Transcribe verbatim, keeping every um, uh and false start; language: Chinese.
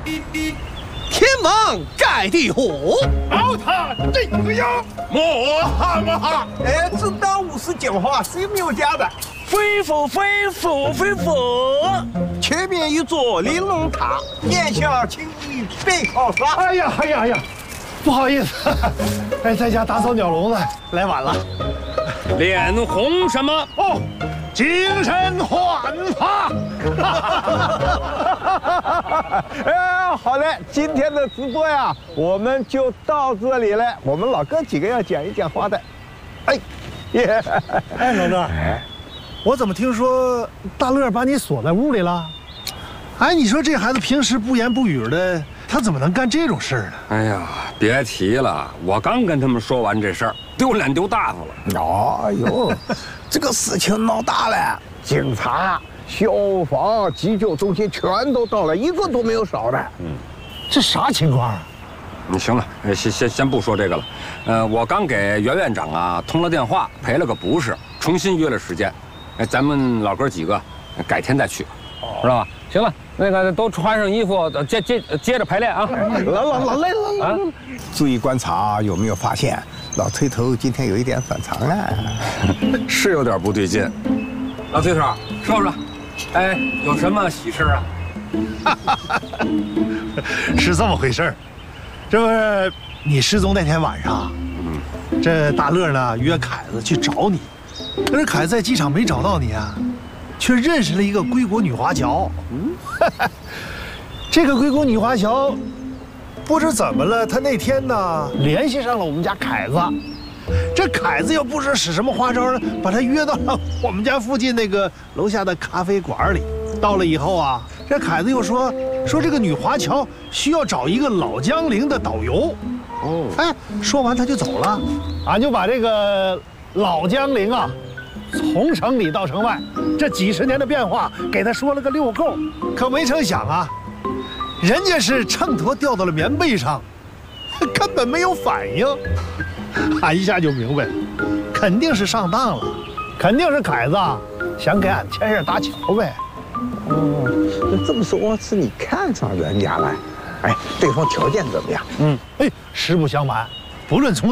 天王盖地虎， 宝塔镇河妖，莫哈莫哈。 哎，这当武士讲话谁没有家的？ 恢复恢复恢复。 前面一座玲珑塔，面向青衣背靠山。 哎呀哎呀哎呀，不好意思，哎，在家打扫鸟笼子，来晚了。 脸红什么？ 哦，精神焕发。 哎，好嘞，今天的直播呀，我们就到这里了。我们老哥几个要讲一讲话的。哎，耶！ 哎，老哥，我怎么听说大乐把你锁在屋里了？哎，你说这孩子平时不言不语的，他怎么能干这种事儿呢？ 哎呀，别提了，我刚跟他们说完这事儿，丢脸丢大发了。 哎呦，这个事情闹大了，警察、消防、急救中心全都到了，一个都没有少的。 嗯，这啥情况啊？ 你行了，先先先不说这个了。呃，我刚给袁院长啊通了电话，赔了个不是，重新约了时间。哎，咱们老哥几个改天再去，知道吧？行了，那个都穿上衣服，接接接着排练啊！ 老老老累了啊！ 注意观察，有没有发现老崔头今天有一点反常了？ 是有点不对劲。老崔头，说说，哎，有什么喜事啊？ 是这么回事儿，这不是你失踪那天晚上，嗯，这大乐呢约凯子去找你，可是凯子在机场没找到你啊，却认识了一个归国女华侨。嗯，这个归国女华侨不知怎么了，她那天呢联系上了我们家凯子，这凯子又不知道使什么花招呢，把她约到了我们家附近那个楼下的咖啡馆里。到了以后啊，这凯子又说说这个女华侨需要找一个老江陵的导游。哦，哎，说完他就走了。俺就把这个老江陵啊，从城里到城外这几十年的变化给他说了个溜够，可没成想啊，人家是秤砣掉到了棉被上，根本没有反应。俺一下就明白了，肯定是上当了，肯定是凯子啊想给俺牵线搭桥呗。 哦，那这么说，是你看上人家了？哎，对方条件怎么样？ 嗯，哎，实不相瞒，不论从